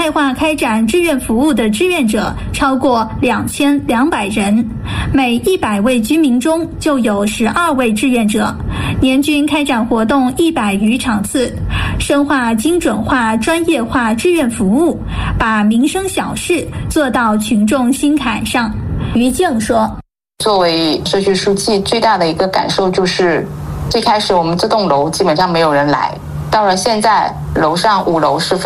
态化开展志愿服务的志愿者超过2200人，每100位居民中就有12位志愿者，年均开展活动100余场次，深化精准化、专业化志愿服务，把民生小事做到群众心坎上。于静说， 作为社区书记，最大的一个感受就是最开始我们这栋楼基本上没有人来，到了现在楼上5楼是非